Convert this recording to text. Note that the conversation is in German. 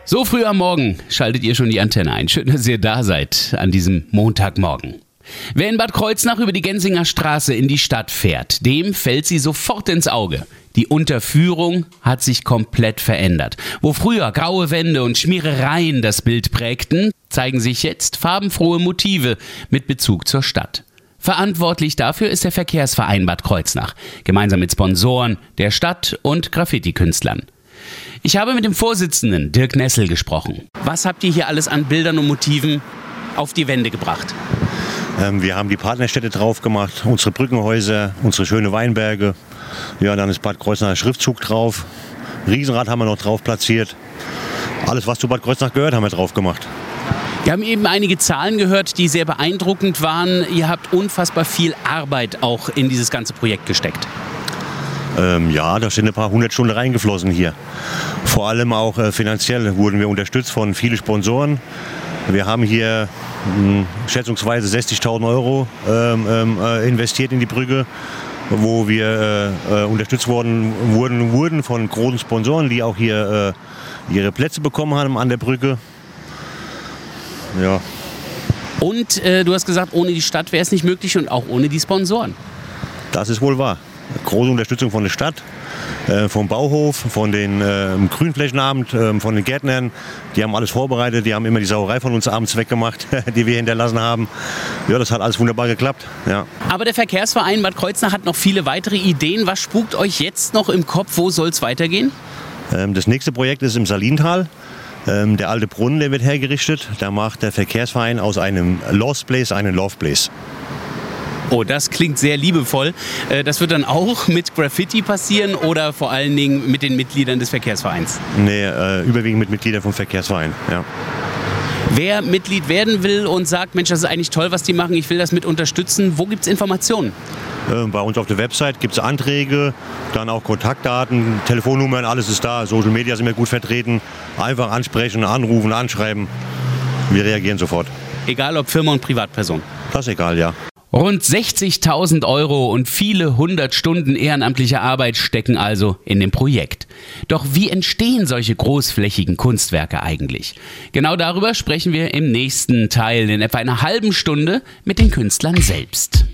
So früh am Morgen schaltet ihr schon die Antenne ein. Schön, dass ihr da seid an diesem Montagmorgen. Wer in Bad Kreuznach über die Gensinger Straße in die Stadt fährt, dem fällt sie sofort ins Auge. Die Unterführung hat sich komplett verändert. Wo früher graue Wände und Schmierereien das Bild prägten, zeigen sich jetzt farbenfrohe Motive mit Bezug zur Stadt. Verantwortlich dafür ist der Verkehrsverein Bad Kreuznach, gemeinsam mit Sponsoren, der Stadt und Graffiti-Künstlern. Ich habe mit dem Vorsitzenden Dirk Nessel gesprochen. Was habt ihr hier alles an Bildern und Motiven auf die Wände gebracht? Wir haben die Partnerstädte drauf gemacht, unsere Brückenhäuser, unsere schönen Weinberge. Ja, dann ist Bad Kreuznacher Schriftzug drauf. Riesenrad haben wir noch drauf platziert. Alles, was zu Bad Kreuznach gehört, haben wir drauf gemacht. Wir haben eben einige Zahlen gehört, die sehr beeindruckend waren. Ihr habt unfassbar viel Arbeit auch in dieses ganze Projekt gesteckt. Ja, da sind ein paar 100 Stunden reingeflossen hier. Vor allem auch finanziell wurden wir unterstützt von vielen Sponsoren. Wir haben hier schätzungsweise 60.000 Euro investiert in die Brücke, wo wir unterstützt wurden von großen Sponsoren, die auch hier ihre Plätze bekommen haben an der Brücke. Ja. Und du hast gesagt, ohne die Stadt wäre es nicht möglich und auch ohne die Sponsoren. Das ist wohl wahr. Große Unterstützung von der Stadt, vom Bauhof, von den Grünflächenamt, von den Gärtnern. Die haben alles vorbereitet, die haben immer die Sauerei von uns abends weggemacht, die wir hinterlassen haben. Ja, das hat alles wunderbar geklappt. Ja. Aber der Verkehrsverein Bad Kreuznach hat noch viele weitere Ideen. Was spukt euch jetzt noch im Kopf? Wo soll es weitergehen? Das nächste Projekt ist im Salintal. Der alte Brunnen, der wird hergerichtet. Da macht der Verkehrsverein aus einem Lost Place einen Love Place. Oh, das klingt sehr liebevoll. Das wird dann auch mit Graffiti passieren oder vor allen Dingen mit den Mitgliedern des Verkehrsvereins? Nee, überwiegend mit Mitgliedern vom Verkehrsverein, ja. Wer Mitglied werden will und sagt, Mensch, das ist eigentlich toll, was die machen, ich will das mit unterstützen, wo gibt es Informationen? Bei uns auf der Website gibt es Anträge, dann auch Kontaktdaten, Telefonnummern, alles ist da. Social Media sind wir gut vertreten. Einfach ansprechen, anrufen, anschreiben. Wir reagieren sofort. Egal ob Firma und Privatperson? Das ist egal, ja. Rund 60.000 Euro und viele 100 Stunden ehrenamtlicher Arbeit stecken also in dem Projekt. Doch wie entstehen solche großflächigen Kunstwerke eigentlich? Genau darüber sprechen wir im nächsten Teil in etwa einer halben Stunde mit den Künstlern selbst.